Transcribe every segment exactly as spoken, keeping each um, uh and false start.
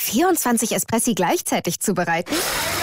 vierundzwanzig Espressi gleichzeitig zubereiten?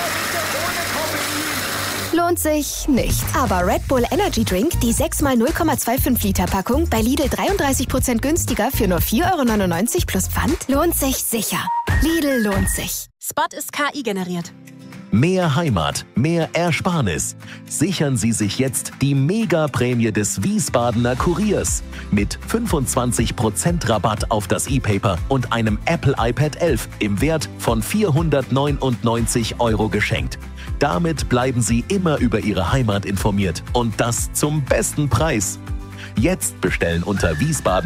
Lohnt sich nicht. Aber Red Bull Energy Drink, die sechs mal null Komma fünfundzwanzig Liter Packung, bei Lidl dreiunddreißig Prozent günstiger für nur vier Euro neunundneunzig plus Pfand, lohnt sich sicher. Lidl lohnt sich. Spot ist K I generiert. Mehr Heimat, mehr Ersparnis. Sichern Sie sich jetzt die Mega-Prämie des Wiesbadener Kuriers mit fünfundzwanzig Prozent Rabatt auf das E-Paper und einem Apple iPad elf im Wert von vierhundertneunundneunzig Euro geschenkt. Damit bleiben Sie immer über Ihre Heimat informiert und das zum besten Preis. Jetzt bestellen unter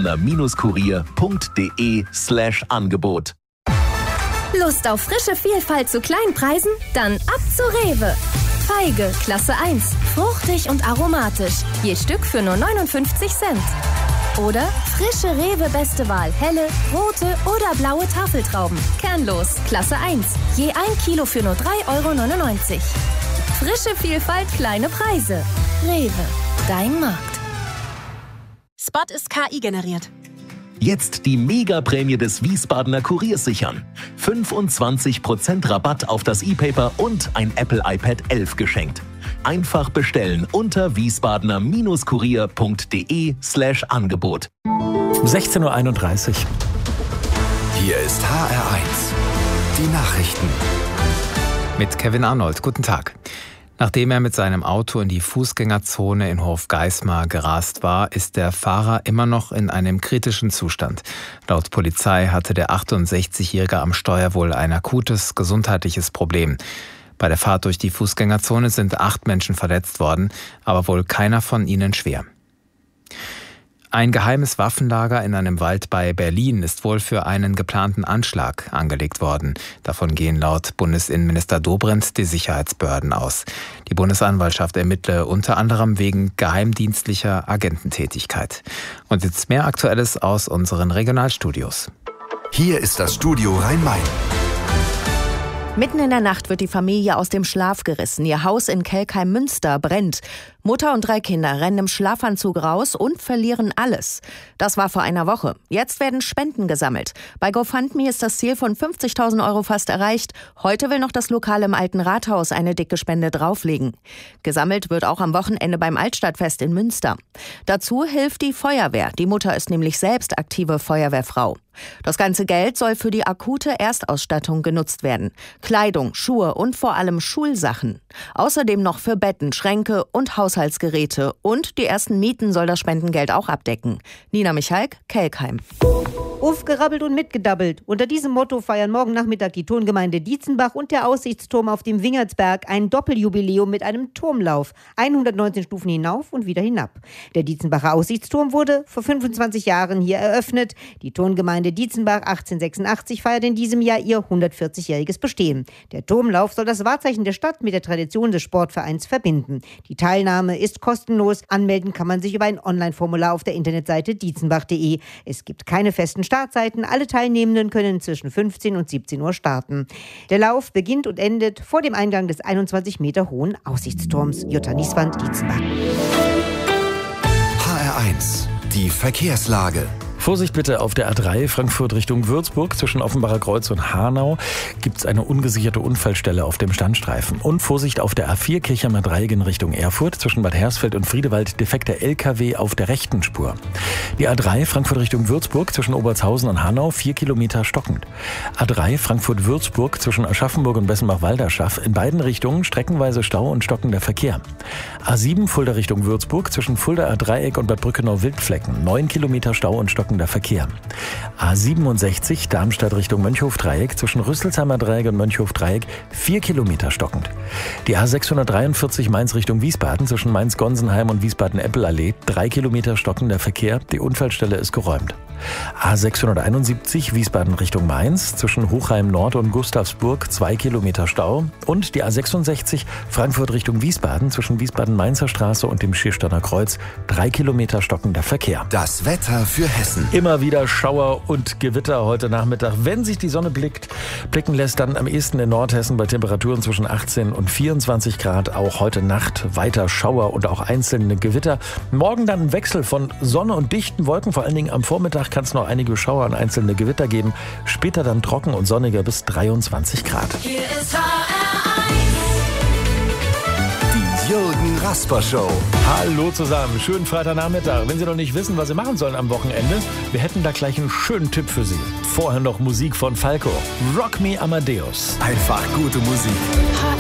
wiesbadener-kurier.de slash Angebot. Lust auf frische Vielfalt zu kleinen Preisen? Dann ab zu Rewe. Feige, Klasse eins. Fruchtig und aromatisch. Je Stück für nur neunundfünfzig Cent. Oder frische Rewe Beste Wahl. Helle, rote oder blaue Tafeltrauben. Kernlos, Klasse eins. Je ein Kilo für nur drei Euro neunundneunzig. Frische Vielfalt, kleine Preise. Rewe, dein Markt. Spot ist K I generiert. Jetzt die Mega-Prämie des Wiesbadener Kuriers sichern. fünfundzwanzig Prozent Rabatt auf das E-Paper und ein Apple iPad elf geschenkt. Einfach bestellen unter wiesbadener-kurier.de slash Angebot. sechzehn Uhr einunddreißig. Hier ist H R eins. Die Nachrichten. Mit Kevin Arnold. Guten Tag. Nachdem er mit seinem Auto in die Fußgängerzone in Hofgeismar gerast war, ist der Fahrer immer noch in einem kritischen Zustand. Laut Polizei hatte der achtundsechzigjährige am Steuer wohl ein akutes gesundheitliches Problem. Bei der Fahrt durch die Fußgängerzone sind acht Menschen verletzt worden, aber wohl keiner von ihnen schwer. Ein geheimes Waffenlager in einem Wald bei Berlin ist wohl für einen geplanten Anschlag angelegt worden. Davon gehen laut Bundesinnenminister Dobrindt die Sicherheitsbehörden aus. Die Bundesanwaltschaft ermittle unter anderem wegen geheimdienstlicher Agententätigkeit. Und jetzt mehr Aktuelles aus unseren Regionalstudios. Hier ist das Studio Rhein-Main. Mitten in der Nacht wird die Familie aus dem Schlaf gerissen. Ihr Haus in Kelkheim-Münster brennt. Mutter und drei Kinder rennen im Schlafanzug raus und verlieren alles. Das war vor einer Woche. Jetzt werden Spenden gesammelt. Bei GoFundMe ist das Ziel von fünfzigtausend Euro fast erreicht. Heute will noch das Lokal im Alten Rathaus eine dicke Spende drauflegen. Gesammelt wird auch am Wochenende beim Altstadtfest in Münster. Dazu hilft die Feuerwehr. Die Mutter ist nämlich selbst aktive Feuerwehrfrau. Das ganze Geld soll für die akute Erstausstattung genutzt werden. Kleidung, Schuhe und vor allem Schulsachen. Außerdem noch für Betten, Schränke und Haushaltsgeräte. Und die ersten Mieten soll das Spendengeld auch abdecken. Nina Michalk, Kelkheim. Aufgerabbelt und mitgedabbelt. Unter diesem Motto feiern morgen Nachmittag die Turngemeinde Dietzenbach und der Aussichtsturm auf dem Wingertsberg ein Doppeljubiläum mit einem Turmlauf. hundertneunzehn Stufen hinauf und wieder hinab. Der Dietzenbacher Aussichtsturm wurde vor fünfundzwanzig Jahren hier eröffnet. Die Turngemeinde Dietzenbach achtzehnhundertsechsundachtzig feiert in diesem Jahr ihr hundertvierzigjähriges Bestehen. Der Turmlauf soll das Wahrzeichen der Stadt mit der Tradition des Sportvereins verbinden. Die Teilnahme ist kostenlos. Anmelden kann man sich über ein Online-Formular auf der Internetseite dietzenbach punkt de. Es gibt keine festen Startzeiten. Alle Teilnehmenden können zwischen fünfzehn und siebzehn Uhr starten. Der Lauf beginnt und endet vor dem Eingang des einundzwanzig Meter hohen Aussichtsturms. Jutta Nieswand, Dietzenbach. H R eins. Die Verkehrslage. Vorsicht bitte auf der A drei Frankfurt Richtung Würzburg. Zwischen Offenbacher Kreuz und Hanau gibt es eine ungesicherte Unfallstelle auf dem Standstreifen. Und Vorsicht auf der A vier Kirchheimer Dreieck in Richtung Erfurt. Zwischen Bad Hersfeld und Friedewald defekter L K W auf der rechten Spur. Die A drei Frankfurt Richtung Würzburg zwischen Obertshausen und Hanau vier Kilometer stockend. A drei Frankfurt-Würzburg zwischen Aschaffenburg und Bessenbach-Walderschaff in beiden Richtungen streckenweise Stau und stockender Verkehr. A sieben Fulda Richtung Würzburg zwischen Fuldaer Dreieck und Bad Brückenau-Wildflecken neun Kilometer Stau und stockender Verkehr. A siebenundsechzig Darmstadt Richtung Mönchhof-Dreieck zwischen Rüsselsheimer Dreieck und Mönchhof-Dreieck vier Kilometer stockend. Die A sechshundertdreiundvierzig Mainz Richtung Wiesbaden zwischen Mainz-Gonsenheim und Wiesbaden-Eppelallee drei Kilometer stockender Verkehr. Die Unfallstelle ist geräumt. A sechshunderteinundsiebzig Wiesbaden Richtung Mainz zwischen Hochheim Nord und Gustavsburg zwei Kilometer Stau. Und die A sechsundsechzig Frankfurt Richtung Wiesbaden zwischen Wiesbaden-Mainzer Straße und dem Schiersteiner Kreuz drei Kilometer stockender Verkehr. Das Wetter für Hessen. Nachrichten. Immer wieder Schauer und Gewitter heute Nachmittag. Wenn sich die Sonne blickt, blicken lässt, dann am ehesten in Nordhessen bei Temperaturen zwischen achtzehn und vierundzwanzig Grad. Auch heute Nacht weiter Schauer und auch einzelne Gewitter. Morgen dann ein Wechsel von Sonne und dichten Wolken. Vor allen Dingen am Vormittag kann es noch einige Schauer und einzelne Gewitter geben. Später dann trocken und sonniger bis dreiundzwanzig Grad. Hier ist H R eins. Die Jürgen Rasper Show. Hallo zusammen, schönen Freitagnachmittag. Wenn Sie noch nicht wissen, was Sie machen sollen am Wochenende, wir hätten da gleich einen schönen Tipp für Sie. Vorher noch Musik von Falco. Rock Me Amadeus. Einfach gute Musik. H